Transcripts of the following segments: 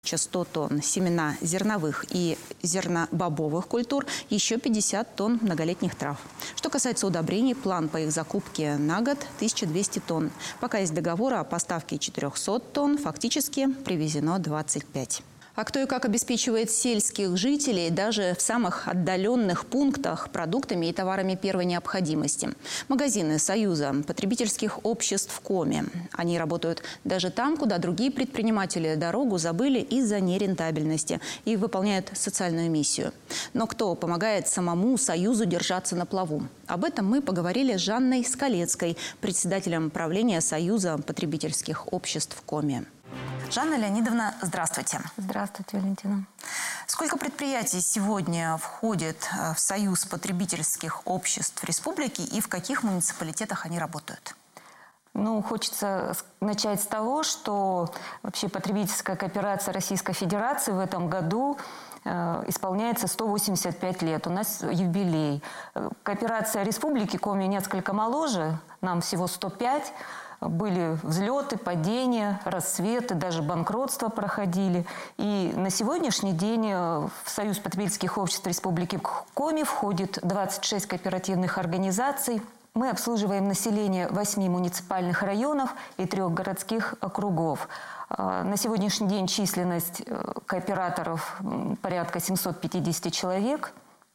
100 тонн семена зерновых и зернобобовых культур, еще 50 тонн многолетних трав. Что касается удобрений, план по их закупке на год – 1200 тонн. Пока есть договор о поставке 400 тонн, фактически привезено 25. А кто и как обеспечивает сельских жителей даже в самых отдаленных пунктах продуктами и товарами первой необходимости? Магазины Союза потребительских обществ Коми. Они работают даже там, куда другие предприниматели дорогу забыли из-за нерентабельности и выполняют социальную миссию. Но кто помогает самому Союзу держаться на плаву? Об этом мы поговорили с Жанной Скалецкой, председателем правления Союза потребительских обществ Коми. Жанна Леонидовна, здравствуйте. Здравствуйте, Валентина. Сколько предприятий сегодня входит в Союз потребительских обществ республики и в каких муниципалитетах они работают? Хочется начать с того, что вообще потребительская кооперация Российской Федерации в этом году исполняется 185 лет. У нас юбилей. Кооперация Республики Коми несколько моложе, нам всего 105. Были взлеты, падения, расцветы, даже банкротства проходили. И на сегодняшний день в Союз потребительских обществ Республики Коми входит 26 кооперативных организаций. Мы обслуживаем население 8 муниципальных районов и 3 городских округов. На сегодняшний день численность кооператоров порядка 750 человек,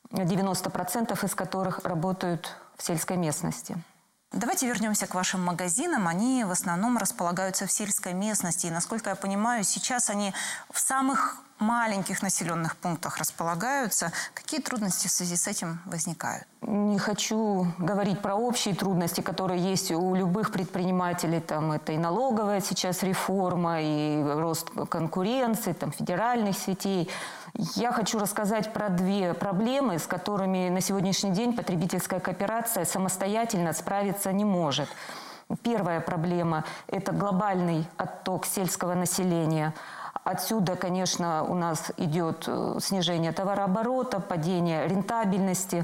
90% из которых работают в сельской местности. Давайте вернемся к вашим магазинам. Они в основном располагаются в сельской местности. И, насколько я понимаю, сейчас они в самых маленьких населенных пунктах располагаются. Какие трудности в связи с этим возникают? Не хочу говорить про общие трудности, которые есть у любых предпринимателей. Это и налоговая сейчас реформа, и рост конкуренции, федеральных сетей. Я хочу рассказать про 2 проблемы, с которыми на сегодняшний день потребительская кооперация самостоятельно справиться не может. Первая проблема – это глобальный отток сельского населения. Отсюда, конечно, у нас идет снижение товарооборота, падение рентабельности,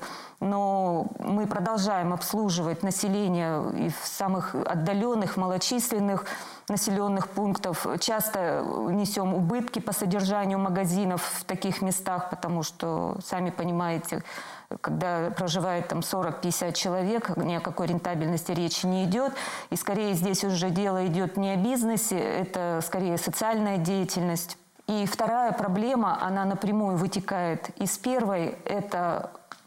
но мы продолжаем обслуживать население и в самых отдаленных, малочисленных населенных пунктов. Часто несем убытки по содержанию магазинов в таких местах, потому что, сами понимаете, когда проживает 40-50 человек, ни о какой рентабельности речи не идет. И скорее здесь уже дело идет не о бизнесе, это скорее социальная деятельность. И вторая проблема, она напрямую вытекает из первой, это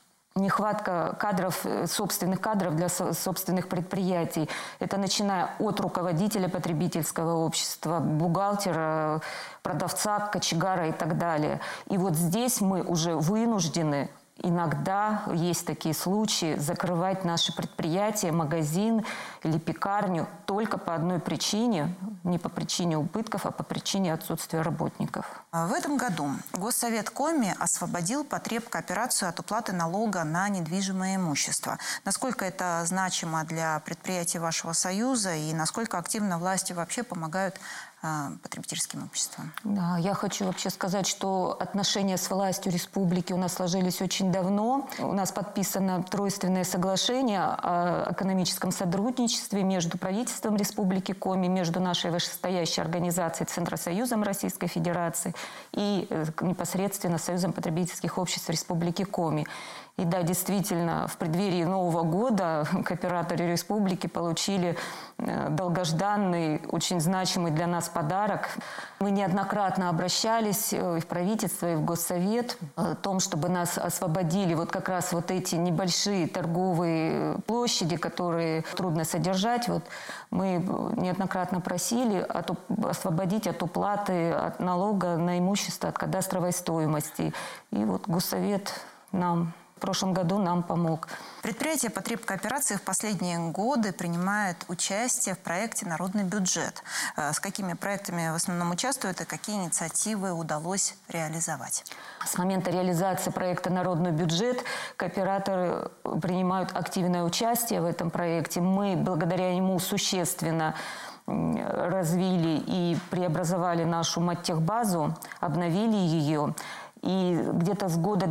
нехватка собственных кадров для собственных предприятий. Это начиная от руководителя потребительского общества, бухгалтера, продавца, кочегара и так далее. И вот здесь мы уже вынуждены, иногда есть такие случаи, закрывать наши предприятия, магазин или пекарню только по одной причине, не по причине убытков, а по причине отсутствия работников. В этом году Госсовет Коми освободил потребкооперацию от уплаты налога на недвижимое имущество. Насколько это значимо для предприятий вашего союза и насколько активно власти вообще помогают потребительским обществам? Да, я хочу вообще сказать, что отношения с властью республики у нас сложились очень давно. У нас подписано тройственное соглашение о экономическом сотрудничестве между правительством Республики Коми, между нашей вышестоящей организацией Центросоюзом Российской Федерации и непосредственно Союзом потребительских обществ Республики Коми. И да, действительно, в преддверии Нового года кооператоры республики получили долгожданный, очень значимый для нас подарок. Мы неоднократно обращались и в правительство, и в Госсовет о том, чтобы нас освободили как раз эти небольшие торговые площади, которые трудно содержать. Мы неоднократно просили освободить от уплаты от налога на имущество, от кадастровой стоимости. И Госсовет в прошлом году нам помог. Предприятия потребкооперации в последние годы принимают участие в проекте «Народный бюджет». С какими проектами в основном участвуют и какие инициативы удалось реализовать? С момента реализации проекта «Народный бюджет» кооператоры принимают активное участие в этом проекте. Мы благодаря ему существенно развили и преобразовали нашу маттехбазу, обновили ее. И где-то с года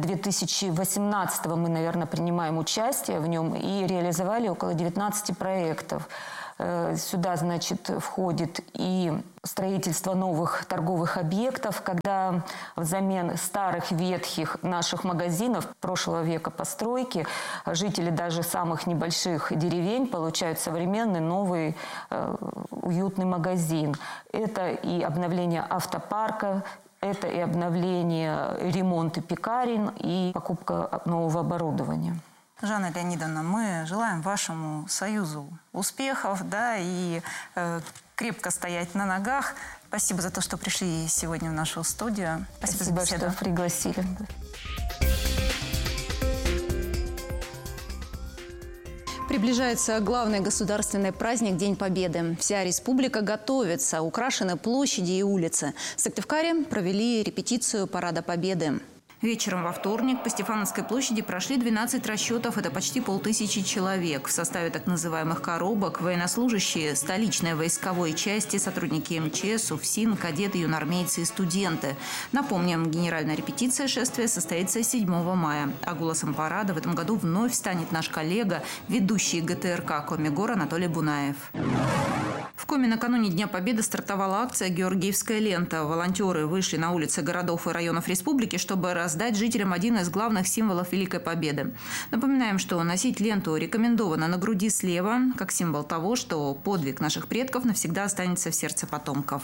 2018 мы, наверное, принимаем участие в нем и реализовали около 19 проектов. Сюда, значит, входит и строительство новых торговых объектов, когда взамен старых ветхих наших магазинов прошлого века постройки жители даже самых небольших деревень получают современный новый уютный магазин. Это и обновление автопарка, это и обновление, ремонт и пекарен, и покупка нового оборудования. Жанна Леонидовна, мы желаем вашему союзу успехов, да, и крепко стоять на ногах. Спасибо за то, что пришли сегодня в нашу студию. Спасибо, что пригласили. Приближается главный государственный праздник – День Победы. Вся республика готовится, украшены площади и улицы. В Сыктывкаре провели репетицию Парада Победы. Вечером во вторник по Стефановской площади прошли 12 расчетов. Это почти 500 человек. В составе так называемых коробок военнослужащие, столичной войсковой части, сотрудники МЧС, УФСИН, кадеты, юнармейцы и студенты. Напомним, генеральная репетиция шествия состоится 7 мая. А голосом парада в этом году вновь станет наш коллега, ведущий ГТРК Комигор Анатолий Бунаев. В Коми накануне Дня Победы стартовала акция «Георгиевская лента». Волонтеры вышли на улицы городов и районов республики, чтобы раздать жителям один из главных символов Великой Победы. Напоминаем, что носить ленту рекомендовано на груди слева, как символ того, что подвиг наших предков навсегда останется в сердце потомков.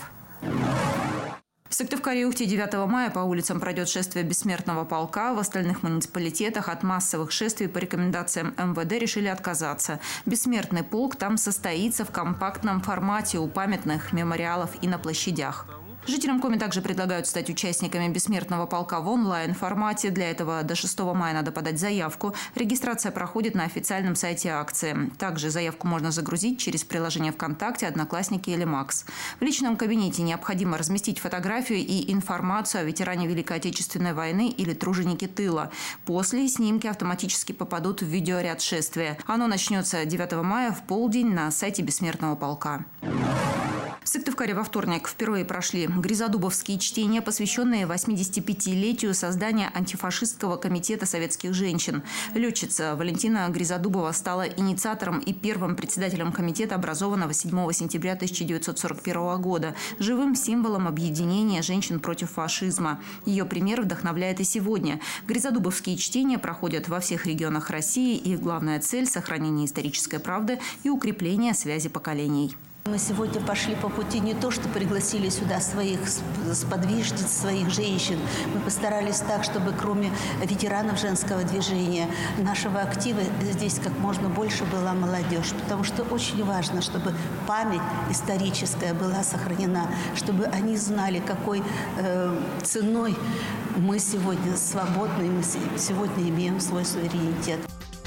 В Сыктывкаре и Ухте 9 мая по улицам пройдет шествие бессмертного полка. В остальных муниципалитетах от массовых шествий по рекомендациям МВД решили отказаться. Бессмертный полк там состоится в компактном формате у памятных мемориалов и на площадях. Жителям Коми также предлагают стать участниками бессмертного полка в онлайн-формате. Для этого до 6 мая надо подать заявку. Регистрация проходит на официальном сайте акции. Также заявку можно загрузить через приложение ВКонтакте, Одноклассники или Макс. В личном кабинете необходимо разместить фотографию и информацию о ветеране Великой Отечественной войны или труженике тыла. После снимки автоматически попадут в видеоряд шествия. Оно начнется 9 мая в полдень на сайте бессмертного полка. В Сыктывкаре во вторник впервые прошли гризодубовские чтения, посвященные 85-летию создания антифашистского комитета советских женщин. Летчица Валентина Гризодубова стала инициатором и первым председателем комитета, образованного 7 сентября 1941 года, живым символом объединения женщин против фашизма. Ее пример вдохновляет и сегодня. Гризодубовские чтения проходят во всех регионах России. Их главная цель – сохранение исторической правды и укрепление связи поколений. Мы сегодня пошли по пути не то, что пригласили сюда своих сподвижниц, своих женщин. Мы постарались так, чтобы кроме ветеранов женского движения, нашего актива здесь как можно больше была молодежь. Потому что очень важно, чтобы память историческая была сохранена, чтобы они знали, какой ценой мы сегодня свободны, мы сегодня имеем свой суверенитет.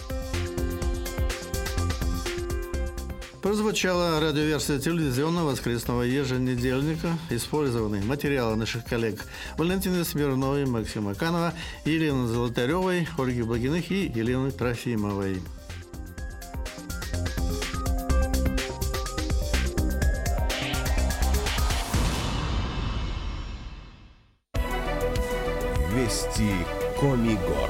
Прозвучала радиоверсия телевизионного воскресного еженедельника. Использованы материалы наших коллег Валентины Смирновой, Максима Канова, Елены Золотаревой, Ольги Благиных и Елены Трофимовой. Вести Комигор.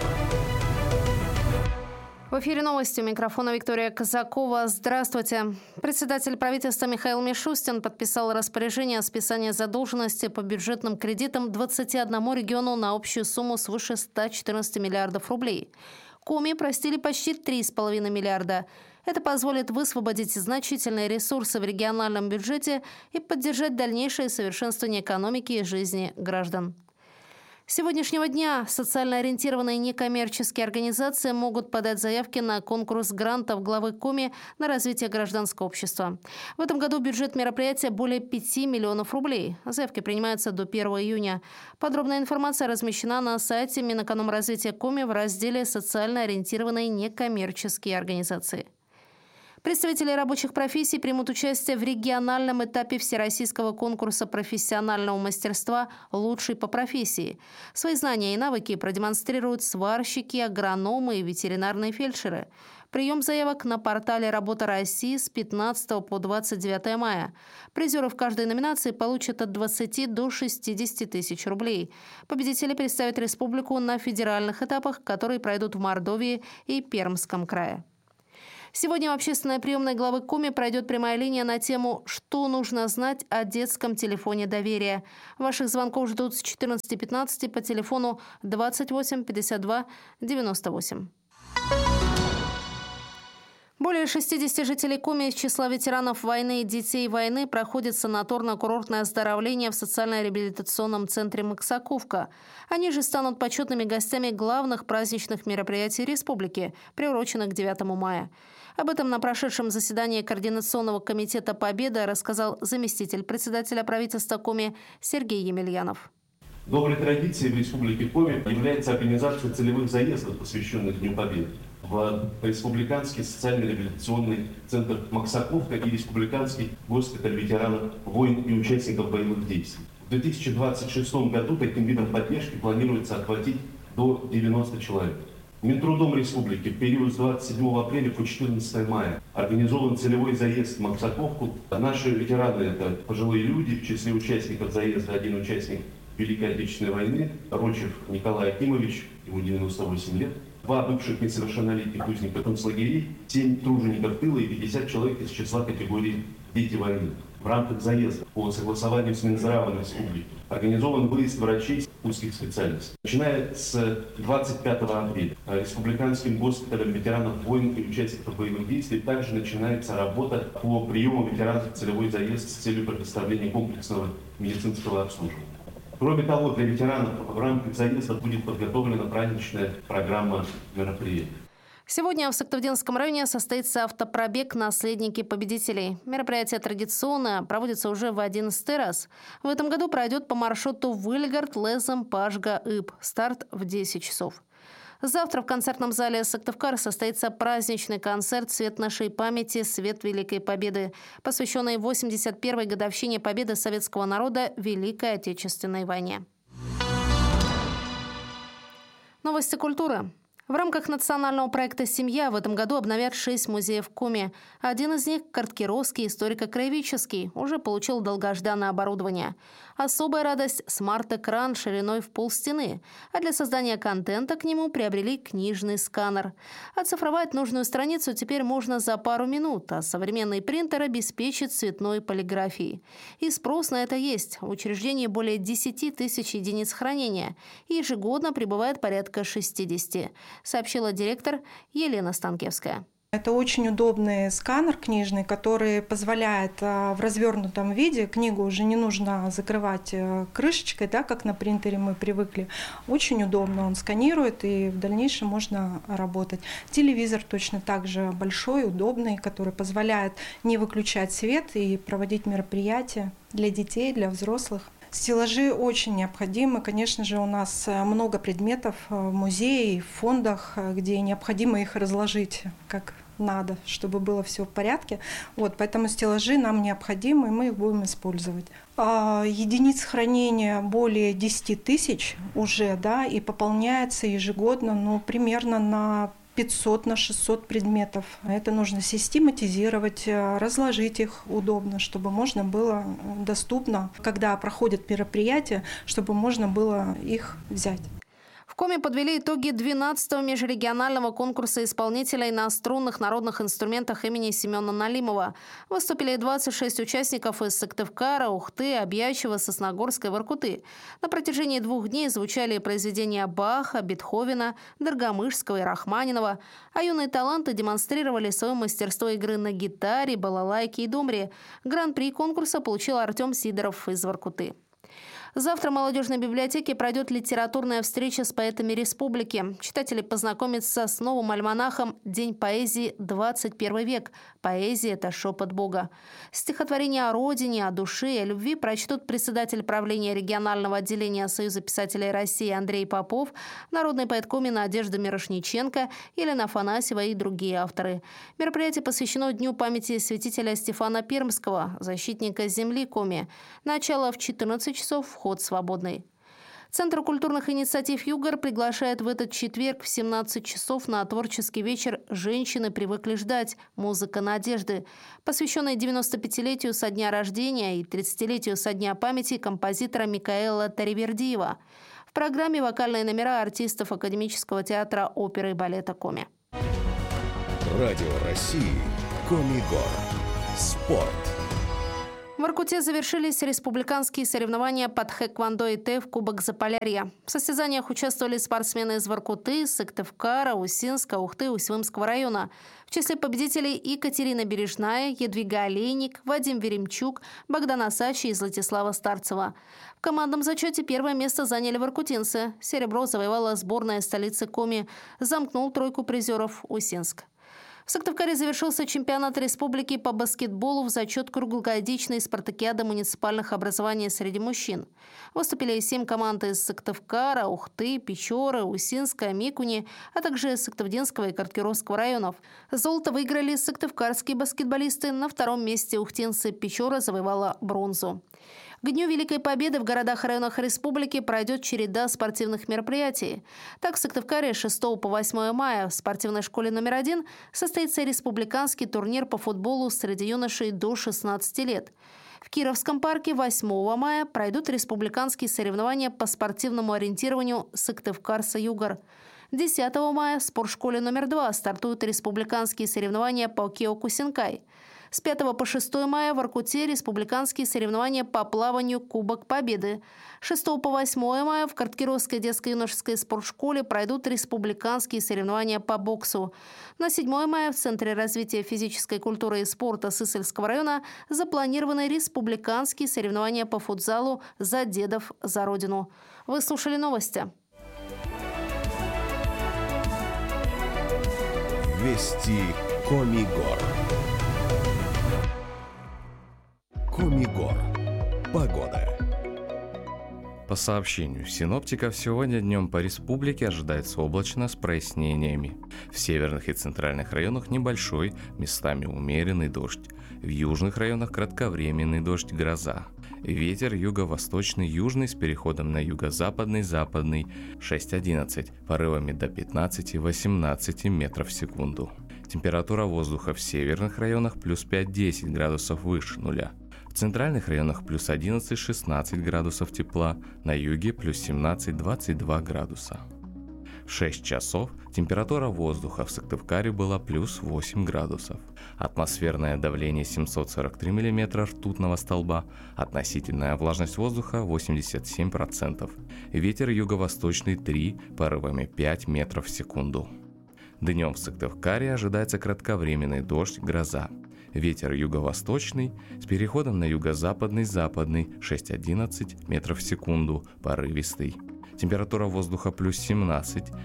В эфире новости. У микрофона Виктория Казакова. Здравствуйте. Председатель правительства Михаил Мишустин подписал распоряжение о списании задолженности по бюджетным кредитам 21 региону на общую сумму свыше 114 миллиардов рублей. Коми простили почти 3,5 миллиарда. Это позволит высвободить значительные ресурсы в региональном бюджете и поддержать дальнейшее совершенствование экономики и жизни граждан. С сегодняшнего дня социально ориентированные некоммерческие организации могут подать заявки на конкурс грантов главы Коми на развитие гражданского общества. В этом году бюджет мероприятия более 5 миллионов рублей. Заявки принимаются до 1 июня. Подробная информация размещена на сайте Минэкономразвития Коми в разделе «Социально ориентированные некоммерческие организации». Представители рабочих профессий примут участие в региональном этапе Всероссийского конкурса профессионального мастерства «Лучший по профессии». Свои знания и навыки продемонстрируют сварщики, агрономы и ветеринарные фельдшеры. Прием заявок на портале «Работа России» с 15 по 29 мая. Призеры в каждой номинации получат от 20 до 60 тысяч рублей. Победители представят республику на федеральных этапах, которые пройдут в Мордовии и Пермском крае. Сегодня в общественной приемной главы Коми пройдет прямая линия на тему «Что нужно знать о детском телефоне доверия?». Ваших звонков ждут с 14:15 по телефону 28 52 98. Более 60 жителей Коми из числа ветеранов войны и детей войны проходят санаторно-курортное оздоровление в социально-реабилитационном центре «Максаковка». Они же станут почетными гостями главных праздничных мероприятий республики, приуроченных к 9 мая. Об этом на прошедшем заседании Координационного комитета «Победа» рассказал заместитель председателя правительства Коми Сергей Емельянов. Доброй традицией в Республике Коми является организация целевых заездов, посвященных Дню Победы, в Республиканский социально-реабилитационный центр «Максаковка» и Республиканский госпиталь ветеранов войн и участников боевых действий. В 2026 году таким видом поддержки планируется охватить до 90 человек. Минтрудом Республики в период с 27 апреля по 14 мая организован целевой заезд в Максаковку. Наши ветераны – это пожилые люди, в числе участников заезда один участник Великой Отечественной войны, Рочев Николай Акимович, ему 98 лет, 2 бывших несовершеннолетних узника концлагерей, 7 тружеников тыла и 50 человек из числа категории «Дети войны». В рамках заезда по согласованию с Минздравом Республики организован выезд врачей узких специальностей. Начиная с 25 апреля Республиканским госпиталем ветеранов войн и участников боевых действий также начинается работа по приему ветеранов в целевой заезд с целью предоставления комплексного медицинского обслуживания. Кроме того, для ветеранов в рамках заезда будет подготовлена праздничная программа мероприятий. Сегодня в Сыктывдинском районе состоится автопробег «Наследники победителей». Мероприятие традиционное, проводится уже в 11-й раз. В этом году пройдет по маршруту Выльгард, Лезом, Пашга, Иб. Старт в 10 часов. Завтра в концертном зале Сыктывкар состоится праздничный концерт «Свет нашей памяти. Свет Великой Победы», посвященный 81-й годовщине победы советского народа в Великой Отечественной войне. Новости культуры. В рамках национального проекта «Семья» в этом году обновят 6 музеев в Коми. Один из них, Карткировский, историко-краеведческий, уже получил долгожданное оборудование. Особая радость – смарт-экран шириной в полстены. А для создания контента к нему приобрели книжный сканер. Оцифровать нужную страницу теперь можно за пару минут, а современный принтер обеспечит цветной полиграфией. И спрос на это есть. В учреждении более 10 тысяч единиц хранения. И ежегодно прибывает порядка 60. Сообщила директор Елена Станкевская. Это очень удобный сканер книжный, который позволяет в развернутом виде, книгу уже не нужно закрывать крышечкой, да, как на принтере мы привыкли. Очень удобно, он сканирует, и в дальнейшем можно работать. Телевизор точно так же большой, удобный, который позволяет не выключать свет и проводить мероприятия для детей, для взрослых. Стеллажи очень необходимы. Конечно же, у нас много предметов в музее, в фондах, где необходимо их разложить как надо, чтобы было все в порядке. Поэтому стеллажи нам необходимы, и мы их будем использовать. Единиц хранения более 10 тысяч уже, да, и пополняется ежегодно, примерно на 500 на 600 предметов. Это нужно систематизировать, разложить их удобно, чтобы можно было доступно, когда проходят мероприятия, чтобы можно было их взять. В Коми подвели итоги 12-го межрегионального конкурса исполнителей на струнных народных инструментах имени Семена Налимова. Выступили 26 участников из Сыктывкара, Ухты, Объячева, Сосногорска и Воркуты. На протяжении 2 дней звучали произведения Баха, Бетховена, Доргомышского и Рахманинова. А юные таланты демонстрировали свое мастерство игры на гитаре, балалайке и домре. Гран-при конкурса получил Артем Сидоров из Воркуты. Завтра в молодежной библиотеке пройдет литературная встреча с поэтами республики. Читатели познакомятся с новым альманахом «День поэзии. 21 век». Поэзия – это шепот Бога. Стихотворения о родине, о душе и о любви прочтут председатель правления регионального отделения Союза писателей России Андрей Попов, народный поэт Коми Надежда Мирошниченко, Елена Афанасьева и другие авторы. Мероприятие посвящено Дню памяти святителя Стефана Пермского, защитника земли Коми. Начало в 14 часов, вход свободный. Центр культурных инициатив «Югор» приглашает в этот четверг в 17 часов на творческий вечер «Женщины привыкли ждать. Музыка надежды», посвященный 95-летию со дня рождения и 30-летию со дня памяти композитора Микаэла Таривердиева. В программе вокальные номера артистов Академического театра оперы и балета Коми. Радио России Комигор. Спорт. В Воркуте завершились республиканские соревнования по тхэквондо ИТФ Кубок Заполярья. В состязаниях участвовали спортсмены из Воркуты, Сыктывкара, Усинска, Ухты, Усть-Илимского района. В числе победителей Екатерина Бережная, Едвига Олейник, Вадим Веремчук, Богдан Асачи и Златислава Старцева. В командном зачете первое место заняли воркутинцы. Серебро завоевала сборная столицы Коми. Замкнул тройку призеров Усинск. В Сыктывкаре завершился чемпионат республики по баскетболу в зачет круглогодичной спартакиады муниципальных образований среди мужчин. Выступили 7 команд из Сыктывкара, Ухты, Печоры, Усинска, Микуни, а также Сыктывдинского и Карткировского районов. Золото выиграли сыктывкарские баскетболисты. На втором месте ухтинцы. Печора завоевала бронзу. К Дню Великой Победы в городах и районах республики пройдет череда спортивных мероприятий. Так, в Сыктывкаре с 6 по 8 мая в спортивной школе номер 1 состоится республиканский турнир по футболу среди юношей до 16 лет. В Кировском парке 8 мая пройдут республиканские соревнования по спортивному ориентированию «Сыктывкар-Саюгар». 10 мая в спортшколе номер 2 стартуют республиканские соревнования по Киокусинкай. С 5 по 6 мая в Воркуте республиканские соревнования по плаванию Кубок Победы. С 6 по 8 мая в Карткировской детско-юношеской спортшколе пройдут республиканские соревнования по боксу. На 7 мая в Центре развития физической культуры и спорта Сысольского района запланированы республиканские соревнования по футзалу «За дедов, за Родину». Вы слушали новости. Вести Комигор. Комигор. Погода. По сообщению синоптиков, сегодня днем по республике ожидается облачно с прояснениями. В северных и центральных районах небольшой, местами умеренный дождь. В южных районах кратковременный дождь, гроза. Ветер юго-восточный, южный с переходом на юго-западный, западный 6-11, порывами до 15-18 метров в секунду. Температура воздуха в северных районах плюс 5-10 градусов выше нуля. В центральных районах плюс 11-16 градусов тепла, на юге плюс 17-22 градуса. В 6 часов температура воздуха в Сыктывкаре была плюс 8 градусов. Атмосферное давление 743 мм ртутного столба, относительная влажность воздуха 87%. Ветер юго-восточный 3, порывами 5 метров в секунду. Днем в Сыктывкаре ожидается кратковременный дождь, гроза. Ветер юго-восточный с переходом на юго-западный, западный 6-11 метров в секунду, порывистый. Температура воздуха плюс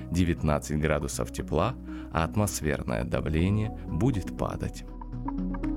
17-19 градусов тепла, а атмосферное давление будет падать.